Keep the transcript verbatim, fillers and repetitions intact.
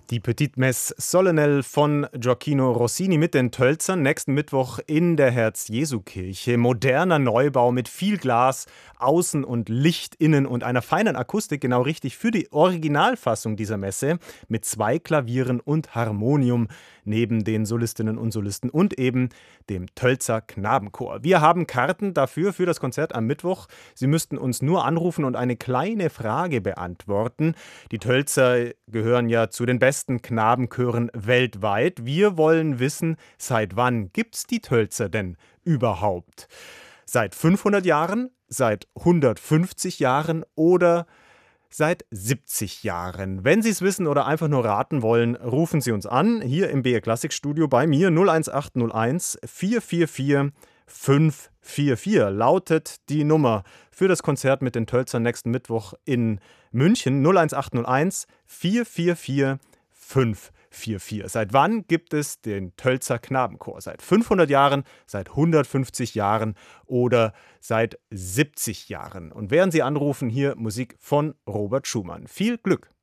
Die Petite Messe Solennelle von Gioacchino Rossini mit den Tölzern nächsten Mittwoch in der Herz-Jesu-Kirche. Moderner Neubau mit viel Glas, Außen und Licht innen und einer feinen Akustik, genau richtig für die Originalfassung dieser Messe mit zwei Klavieren und Harmonium neben den Solistinnen und Solisten und eben dem Tölzer Knabenchor. Wir haben Karten dafür für das Konzert am Mittwoch. Sie müssten uns nur anrufen und eine kleine Frage beantworten. Die Tölzer gehören ja zu den besten Knabenchören weltweit. Wir wollen wissen, seit wann gibt's die Tölzer denn überhaupt? Seit fünfhundert Jahren, seit hundertfünfzig Jahren oder seit siebzig Jahren. Wenn Sie es wissen oder einfach nur raten wollen, rufen Sie uns an, hier im B R Klassikstudio bei mir null eins acht null eins vier vier vier fünf vier vier lautet die Nummer für das Konzert mit den Tölzern nächsten Mittwoch in München. null eins acht null eins vier vier vier fünf vier vier. Seit wann gibt es den Tölzer Knabenchor? Seit fünfhundert Jahren, seit hundertfünfzig Jahren oder seit siebzig Jahren? Und während Sie anrufen, hier Musik von Robert Schumann. Viel Glück!